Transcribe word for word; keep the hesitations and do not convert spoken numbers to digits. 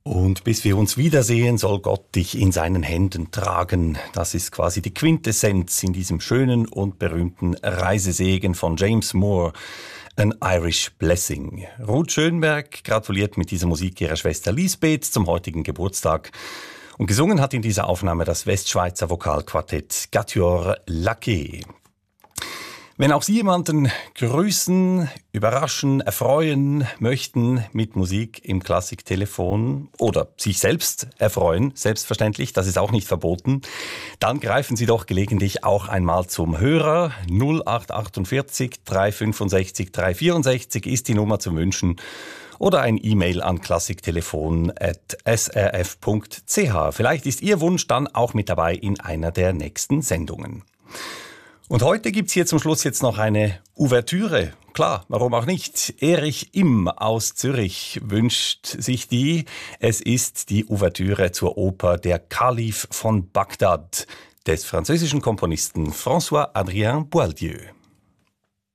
Und bis wir uns wiedersehen, soll Gott dich in seinen Händen tragen. Das ist quasi die Quintessenz in diesem schönen und berühmten Reisesegen von James Moore, An Irish Blessing. Ruth Schönberg gratuliert mit dieser Musik ihrer Schwester Lisbeth zum heutigen Geburtstag. Und gesungen hat in dieser Aufnahme das Westschweizer Vokalquartett Quatuor Laquais. Wenn auch Sie jemanden grüßen, überraschen, erfreuen möchten mit Musik im Klassiktelefon oder sich selbst erfreuen, selbstverständlich, das ist auch nicht verboten, dann greifen Sie doch gelegentlich auch einmal zum Hörer. null acht achtundvierzig drei fünfundsechzig drei vierundsechzig ist die Nummer zum Wünschen oder ein E-Mail an klassiktelefon at s r f punkt c h. Vielleicht ist Ihr Wunsch dann auch mit dabei in einer der nächsten Sendungen. Und heute gibt's hier zum Schluss jetzt noch eine Ouvertüre. Klar, warum auch nicht? Erich Imm aus Zürich wünscht sich die. Es ist die Ouvertüre zur Oper Der Kalif von Bagdad des französischen Komponisten François-Adrien Boieldieu.